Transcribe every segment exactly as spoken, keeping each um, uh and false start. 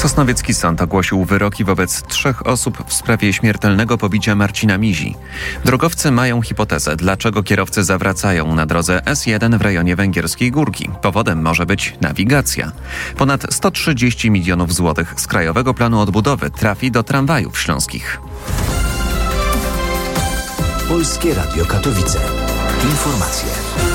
Sosnowiecki Sąd ogłosił wyroki wobec trzech osób w sprawie śmiertelnego pobicia Marcina Mizi. Drogowcy mają hipotezę, dlaczego kierowcy zawracają na drodze S jeden w rejonie Węgierskiej Górki. Powodem może być nawigacja. Ponad sto trzydzieści milionów złotych z Krajowego Planu Odbudowy trafi do tramwajów śląskich. Polskie Radio Katowice. Informacje.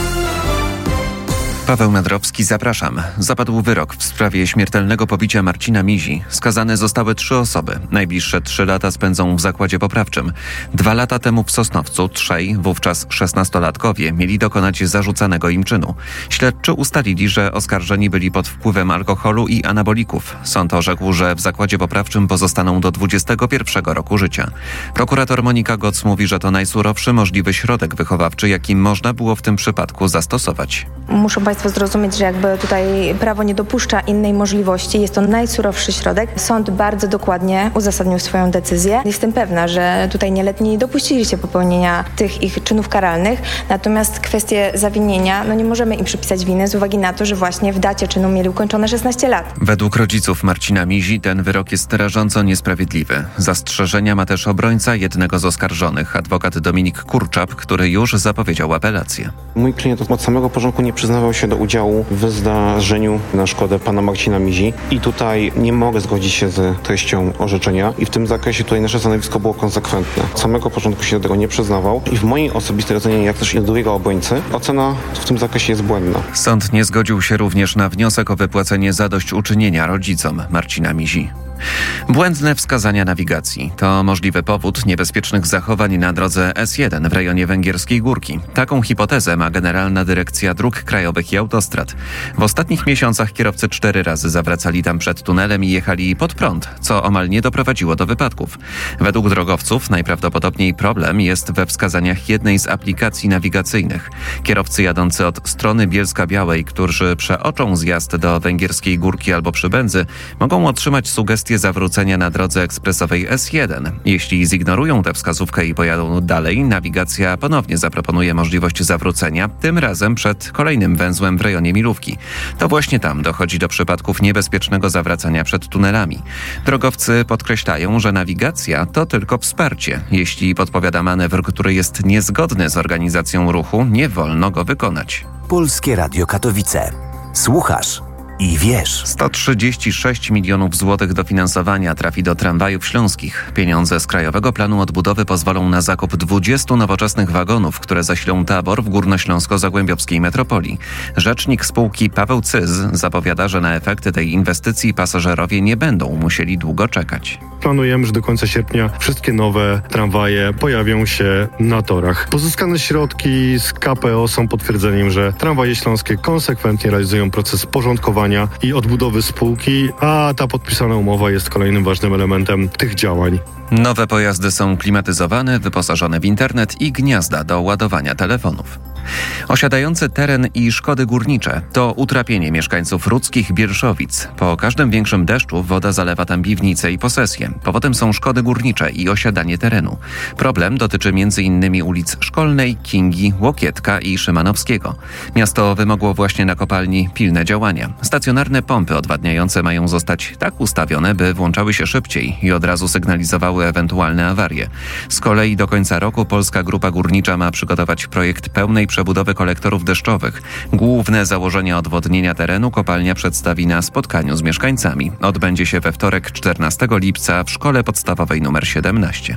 Paweł Nadrowski, zapraszam. Zapadł wyrok w sprawie śmiertelnego pobicia Marcina Mizi. Skazane zostały trzy osoby. Najbliższe trzy lata spędzą w zakładzie poprawczym. Dwa lata temu w Sosnowcu trzej, wówczas szesnastolatkowie, mieli dokonać zarzucanego im czynu. Śledczy ustalili, że oskarżeni byli pod wpływem alkoholu i anabolików. Sąd orzekł, że w zakładzie poprawczym pozostaną do dwudziestego pierwszego roku życia. Prokurator Monika Goc mówi, że to najsurowszy możliwy środek wychowawczy, jaki można było w tym przypadku zastosować. Muszą Państwo zrozumieć, że jakby tutaj prawo nie dopuszcza innej możliwości. Jest to najsurowszy środek. Sąd bardzo dokładnie uzasadnił swoją decyzję. Jestem pewna, że tutaj nieletni dopuścili się popełnienia tych ich czynów karalnych. Natomiast kwestie zawinienia, no nie możemy im przypisać winy z uwagi na to, że właśnie w dacie czynu mieli ukończone szesnaście lat. Według rodziców Marcina Mizi ten wyrok jest rażąco niesprawiedliwy. Zastrzeżenia ma też obrońca jednego z oskarżonych, adwokat Dominik Kurczap, który już zapowiedział apelację. Mój klient od samego początku nie przyznawał się do udziału w zdarzeniu na szkodę pana Marcina Mizi i tutaj nie mogę zgodzić się z treścią orzeczenia i w tym zakresie tutaj nasze stanowisko było konsekwentne. Od samego początku się do tego nie przyznawał i w mojej osobistej ocenie, jak też i drugiego obrońcy, ocena w tym zakresie jest błędna. Sąd nie zgodził się również na wniosek o wypłacenie zadośćuczynienia rodzicom Marcina Mizi. Błędne wskazania nawigacji to możliwy powód niebezpiecznych zachowań na drodze S jeden w rejonie Węgierskiej Górki. Taką hipotezę ma Generalna Dyrekcja Dróg Krajowych i Autostrad. W ostatnich miesiącach kierowcy cztery razy zawracali tam przed tunelem i jechali pod prąd, co omal nie doprowadziło do wypadków. Według drogowców najprawdopodobniej problem jest we wskazaniach jednej z aplikacji nawigacyjnych. Kierowcy jadący od strony Bielska-Białej, którzy przeoczą zjazd do Węgierskiej Górki albo Przybędzy, mogą otrzymać sugestię zawrócenia na drodze ekspresowej S jeden. Jeśli zignorują tę wskazówkę i pojadą dalej, nawigacja ponownie zaproponuje możliwość zawrócenia, tym razem przed kolejnym węzłem w rejonie Milówki. To właśnie tam dochodzi do przypadków niebezpiecznego zawracania przed tunelami. Drogowcy podkreślają, że nawigacja to tylko wsparcie. Jeśli podpowiada manewr, który jest niezgodny z organizacją ruchu, nie wolno go wykonać. Polskie Radio Katowice. Słuchasz i wiesz. sto trzydzieści sześć milionów złotych dofinansowania trafi do tramwajów śląskich. Pieniądze z Krajowego Planu Odbudowy pozwolą na zakup dwudziestu nowoczesnych wagonów, które zasilą tabor w górnośląsko-zagłębiowskiej metropolii. Rzecznik spółki Paweł Cyz zapowiada, że na efekty tej inwestycji pasażerowie nie będą musieli długo czekać. Planujemy, że do końca sierpnia wszystkie nowe tramwaje pojawią się na torach. Pozyskane środki z K P O są potwierdzeniem, że tramwaje śląskie konsekwentnie realizują proces porządkowania i odbudowy spółki, a ta podpisana umowa jest kolejnym ważnym elementem tych działań. Nowe pojazdy są klimatyzowane, wyposażone w internet i gniazda do ładowania telefonów. Osiadający teren i szkody górnicze to utrapienie mieszkańców Rudzkich Bierszowic. Po każdym większym deszczu woda zalewa tam piwnice i posesje. Powodem są szkody górnicze i osiadanie terenu. Problem dotyczy m.in. ulic Szkolnej, Kingi, Łokietka i Szymanowskiego. Miasto wymogło właśnie na kopalni pilne działania. Stacjonarne pompy odwadniające mają zostać tak ustawione, by włączały się szybciej i od razu sygnalizowały ewentualne awarie. Z kolei do końca roku Polska Grupa Górnicza ma przygotować projekt pełnej przebudowy kolektorów deszczowych. Główne założenia odwodnienia terenu kopalnia przedstawi na spotkaniu z mieszkańcami. Odbędzie się we wtorek czternastego lipca w Szkole Podstawowej nr siedemnaście.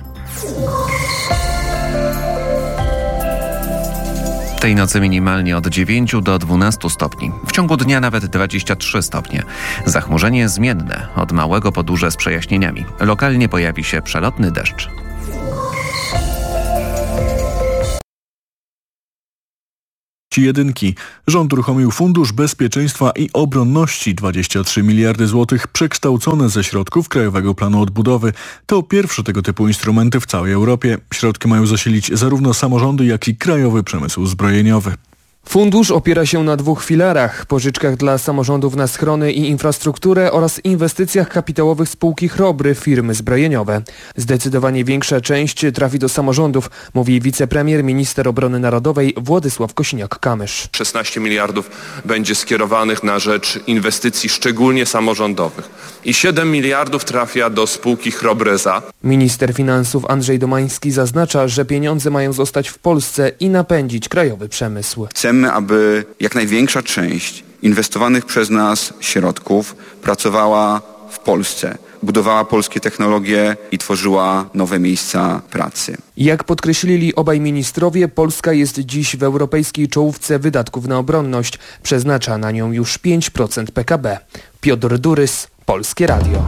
Tej nocy minimalnie od dziewięciu do dwunastu stopni. W ciągu dnia nawet dwadzieścia trzy stopnie. Zachmurzenie zmienne, od małego po duże z przejaśnieniami. Lokalnie pojawi się przelotny deszcz. Jedynki. Rząd uruchomił Fundusz Bezpieczeństwa i Obronności, dwadzieścia trzy miliardy złotych przekształcone ze środków Krajowego Planu Odbudowy. To pierwsze tego typu instrumenty w całej Europie. Środki mają zasilić zarówno samorządy, jak i krajowy przemysł zbrojeniowy. Fundusz opiera się na dwóch filarach: pożyczkach dla samorządów na schrony i infrastrukturę oraz inwestycjach kapitałowych spółki Chrobry, firmy zbrojeniowe. Zdecydowanie większa część trafi do samorządów, mówi wicepremier, minister obrony narodowej Władysław Kosiniak-Kamysz. szesnaście miliardów będzie skierowanych na rzecz inwestycji szczególnie samorządowych i siedem miliardów trafia do spółki Chrobry S A. Minister finansów Andrzej Domański zaznacza, że pieniądze mają zostać w Polsce i napędzić krajowy przemysł. Chcemy, aby jak największa część inwestowanych przez nas środków pracowała w Polsce, budowała polskie technologie i tworzyła nowe miejsca pracy. Jak podkreślili obaj ministrowie, Polska jest dziś w europejskiej czołówce wydatków na obronność. Przeznacza na nią już pięć procent P K B. Piotr Durys, Polskie Radio.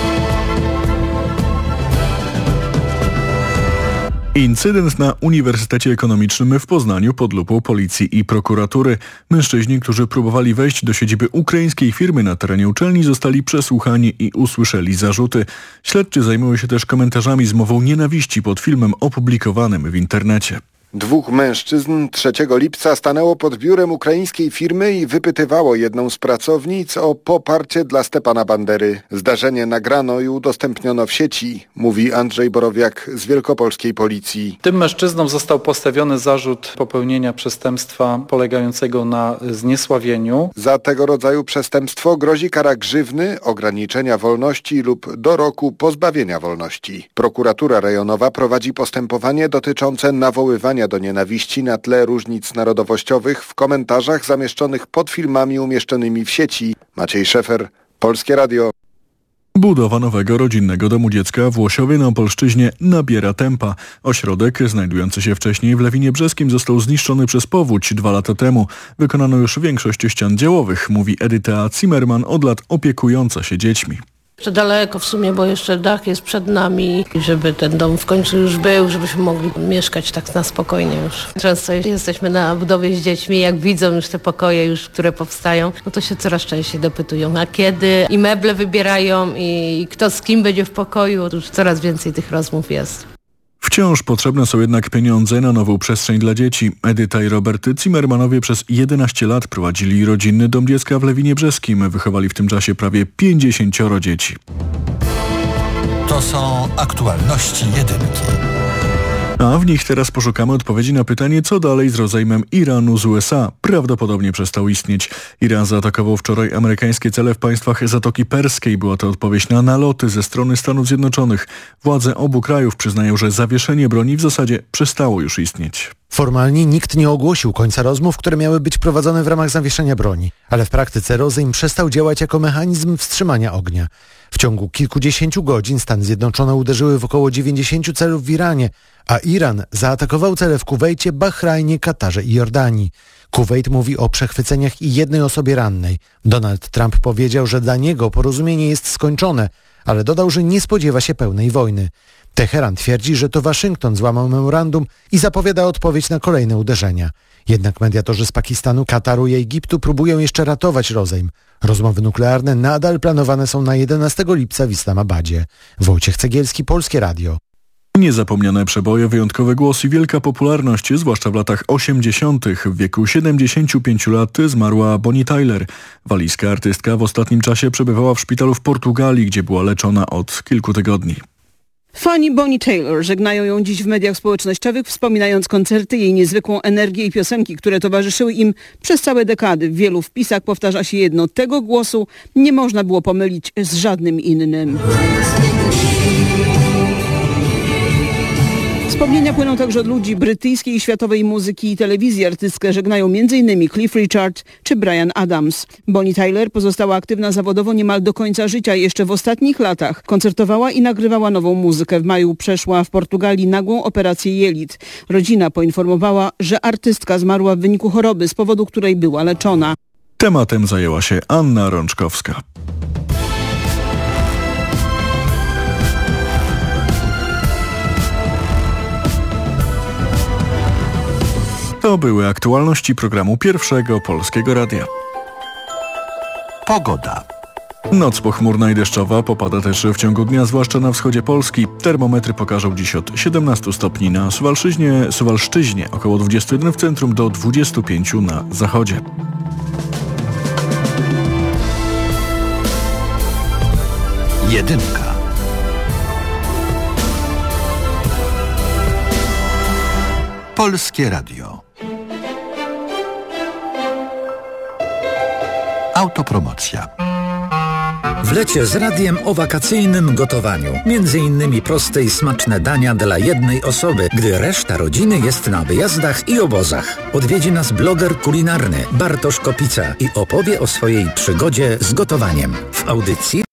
Incydent na Uniwersytecie Ekonomicznym w Poznaniu pod lupą policji i prokuratury. Mężczyźni, którzy próbowali wejść do siedziby ukraińskiej firmy na terenie uczelni, zostali przesłuchani i usłyszeli zarzuty. Śledczy zajmują się też komentarzami z mową nienawiści pod filmem opublikowanym w internecie. Dwóch mężczyzn trzeciego lipca stanęło pod biurem ukraińskiej firmy i wypytywało jedną z pracownic o poparcie dla Stepana Bandery. Zdarzenie nagrano i udostępniono w sieci, mówi Andrzej Borowiak z wielkopolskiej policji. Tym mężczyznom został postawiony zarzut popełnienia przestępstwa polegającego na zniesławieniu. Za tego rodzaju przestępstwo grozi kara grzywny, ograniczenia wolności lub do roku pozbawienia wolności. Prokuratura rejonowa prowadzi postępowanie dotyczące nawoływania do nienawiści na tle różnic narodowościowych w komentarzach zamieszczonych pod filmami umieszczonymi w sieci. Maciej Szefer, Polskie Radio. Budowa nowego rodzinnego domu dziecka w Łosiowie na Opolszczyźnie nabiera tempa. Ośrodek, znajdujący się wcześniej w Lewinie Brzeskim, został zniszczony przez powódź dwa lata temu. Wykonano już większość ścian działowych, mówi Edyta Zimmerman, od lat opiekująca się dziećmi. Jeszcze daleko w sumie, bo jeszcze dach jest przed nami, żeby ten dom w końcu już był, żebyśmy mogli mieszkać tak na spokojnie już. Często jesteśmy na budowie z dziećmi, jak widzą już te pokoje już, które powstają, no to się coraz częściej dopytują, a kiedy i meble wybierają i kto z kim będzie w pokoju, to już coraz więcej tych rozmów jest. Wciąż potrzebne są jednak pieniądze na nową przestrzeń dla dzieci. Edyta i Robert Zimmermanowie przez jedenaście lat prowadzili rodzinny dom dziecka w Lewinie Brzeskim. Wychowali w tym czasie prawie pięćdziesięcioro dzieci. To są aktualności jedynki. A w nich teraz poszukamy odpowiedzi na pytanie, co dalej z rozejmem Iranu z U S A. Prawdopodobnie przestał istnieć. Iran zaatakował wczoraj amerykańskie cele w państwach Zatoki Perskiej. Była to odpowiedź na naloty ze strony Stanów Zjednoczonych. Władze obu krajów przyznają, że zawieszenie broni w zasadzie przestało już istnieć. Formalnie nikt nie ogłosił końca rozmów, które miały być prowadzone w ramach zawieszenia broni. Ale w praktyce rozejm przestał działać jako mechanizm wstrzymania ognia. W ciągu kilkudziesięciu godzin Stany Zjednoczone uderzyły w około dziewięćdziesięciu celów w Iranie, a Iran zaatakował cele w Kuwejcie, Bahrajnie, Katarze i Jordanii. Kuwejt mówi o przechwyceniach i jednej osobie rannej. Donald Trump powiedział, że dla niego porozumienie jest skończone, ale dodał, że nie spodziewa się pełnej wojny. Teheran twierdzi, że to Waszyngton złamał memorandum i zapowiada odpowiedź na kolejne uderzenia. Jednak mediatorzy z Pakistanu, Kataru i Egiptu próbują jeszcze ratować rozejm. Rozmowy nuklearne nadal planowane są na jedenastego lipca w Islamabadzie. Wojciech Cegielski, Polskie Radio. Niezapomniane przeboje, wyjątkowy głos i wielka popularność, zwłaszcza w latach osiemdziesiątych. W wieku siedemdziesięciu pięciu lat zmarła Bonnie Tyler. Walijska artystka w ostatnim czasie przebywała w szpitalu w Portugalii, gdzie była leczona od kilku tygodni. Fani Bonnie Tyler żegnają ją dziś w mediach społecznościowych, wspominając koncerty, jej niezwykłą energię i piosenki, które towarzyszyły im przez całe dekady. W wielu wpisach powtarza się jedno: tego głosu nie można było pomylić z żadnym innym. Wspomnienia płyną także od ludzi brytyjskiej i światowej muzyki i telewizji. Artystkę żegnają m.in. Cliff Richard czy Bryan Adams. Bonnie Tyler pozostała aktywna zawodowo niemal do końca życia. Jeszcze w ostatnich latach koncertowała i nagrywała nową muzykę. W maju przeszła w Portugalii nagłą operację jelit. Rodzina poinformowała, że artystka zmarła w wyniku choroby, z powodu której była leczona. Tematem zajęła się Anna Rączkowska. To były aktualności programu Pierwszego Polskiego Radia. Pogoda. Noc pochmurna i deszczowa, popada też w ciągu dnia, zwłaszcza na wschodzie Polski. Termometry pokażą dziś od siedemnastu stopni na Suwalszczyźnie, Suwalszczyźnie, około dwudziestu jeden w centrum do dwudziestu pięciu na zachodzie. Jedynka. Polskie Radio. Autopromocja. W lecie z radiem o wakacyjnym gotowaniu. Między innymi proste i smaczne dania dla jednej osoby, gdy reszta rodziny jest na wyjazdach i obozach. Odwiedzi nas bloger kulinarny Bartosz Kopica i opowie o swojej przygodzie z gotowaniem. W audycji